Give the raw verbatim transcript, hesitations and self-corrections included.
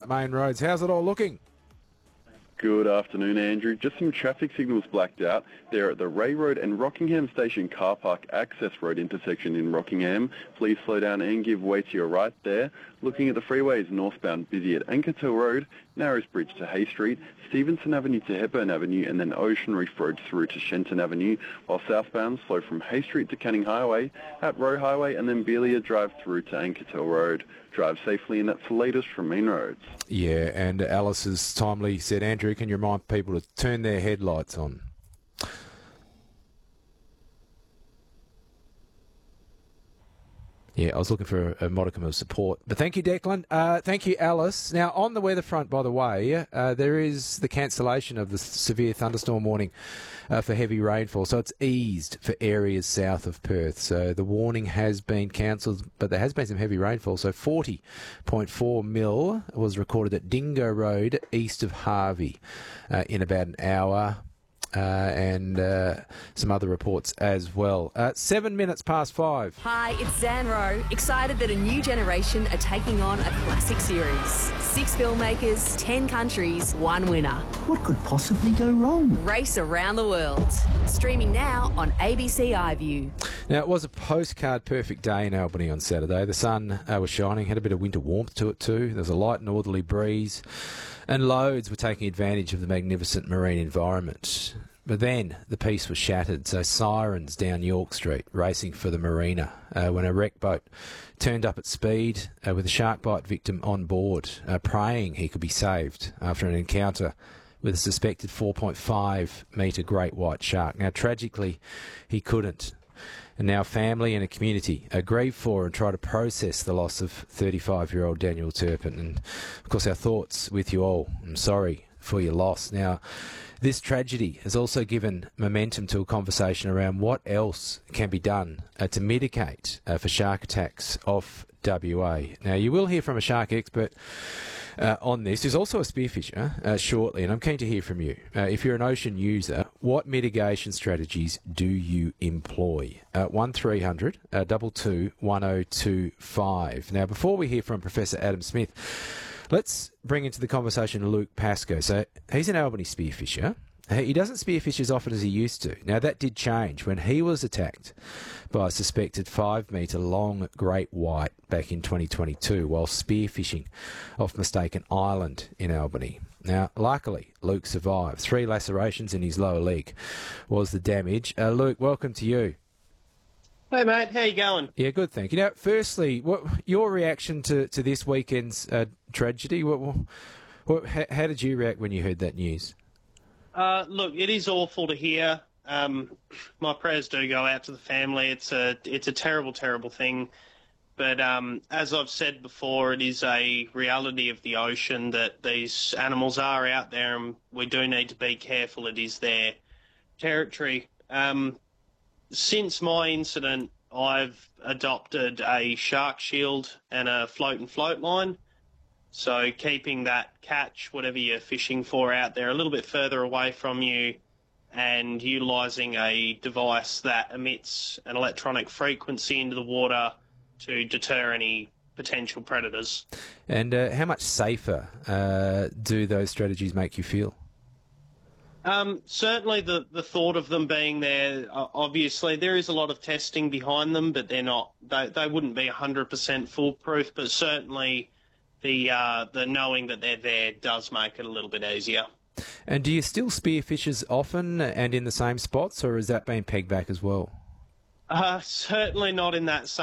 main roads. How's it all looking? Good afternoon, Andrew. Just some traffic signals blacked out. They're at the Ray Road and Rockingham Station car park access road intersection in Rockingham. Please slow down and give way to your right there. Looking at the freeways, northbound busy at Ankertel Road, Narrows Bridge to Hay Street, Stevenson Avenue to Hepburn Avenue, and then Ocean Reef Road through to Shenton Avenue, while southbound slow from Hay Street to Canning Highway, at Roe Highway, and then Belia Drive through to Ankertel Road. Drive safely, and that's the latest from Main Roads. Yeah, and Alice has timely said, Andrew, can you remind people to turn their headlights on? Yeah, I was looking for a, a modicum of support. But thank you, Declan. Uh, thank you, Alice. Now, on the weather front, by the way, uh, there is the cancellation of the severe thunderstorm warning uh, for heavy rainfall. So it's eased for areas south of Perth. So the warning has been cancelled, but there has been some heavy rainfall. So forty point four mil was recorded at Dingo Road, east of Harvey, uh, in about an hour. Uh, and uh, some other reports as well. Uh, seven minutes past five. Hi, it's Zan Rowe. Excited that a new generation are taking on a classic series. Six filmmakers, ten countries, one winner. What could possibly go wrong? Race around the world. Streaming now on A B C iView. Now, it was a postcard perfect day in Albany on Saturday. The sun uh, was shining, had a bit of winter warmth to it too. There was a light northerly breeze. And loads were taking advantage of the magnificent marine environment. But then the peace was shattered, so sirens down York Street racing for the marina uh, when a wreck boat turned up at speed uh, with a shark bite victim on board, uh, praying he could be saved after an encounter with a suspected four point five metre great white shark. Now, tragically, he couldn't. And now family and a community are grieved for and try to process the loss of thirty-five-year-old Daniel Turpin. And, of course, our thoughts with you all. I'm sorry for your loss. Now, this tragedy has also given momentum to a conversation around what else can be done uh, to mitigate uh, for shark attacks off W A. Now, you will hear from a shark expert Uh, on this. There's also a spearfisher uh, shortly, and I'm keen to hear from you. Uh, if you're an ocean user, what mitigation strategies do you employ? Uh, one three hundred two two one oh two five. Now, before we hear from Professor Adam Smith, let's bring into the conversation Luke Pascoe. So he's an Albany spearfisher. He doesn't spearfish as often as he used to. Now, that did change when he was attacked by a suspected five-metre long great white back in twenty twenty-two while spearfishing off Mistaken Island in Albany. Now, luckily, Luke survived. Three lacerations in his lower leg was the damage. Uh, Luke, welcome to you. Hey, mate. How you going? Yeah, good, thank you. Now, firstly, what your reaction to, to this weekend's uh, tragedy? What, what, how, how did you react when you heard that news? Uh, look, it is awful to hear. Um, my prayers do go out to the family. It's a it's a terrible, terrible thing. But um, as I've said before, it is a reality of the ocean that these animals are out there, and we do need to be careful. It is their territory. Um, since my incident, I've adopted a shark shield and a float and float line. So keeping that catch, whatever you're fishing for out there, a little bit further away from you, and utilising a device that emits an electronic frequency into the water to deter any potential predators. And uh, how much safer uh, do those strategies make you feel? Um, certainly the, the thought of them being there, uh, obviously there is a lot of testing behind them, but they're not, they, they wouldn't be one hundred percent foolproof, but certainly the uh, the knowing that they're there does make it a little bit easier. And do you still spearfish as often and in the same spots, or has that been pegged back as well? Uh, certainly not in that same